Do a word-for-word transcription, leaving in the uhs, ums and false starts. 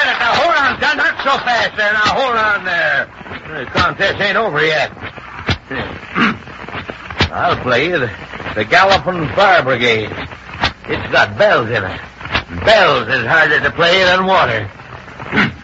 it. Now, hold on, son. Not so fast there. Now, hold on there. The contest ain't over yet. I'll play you the, the Galloping Fire Brigade. It's got bells in it. Bells is harder to play than water.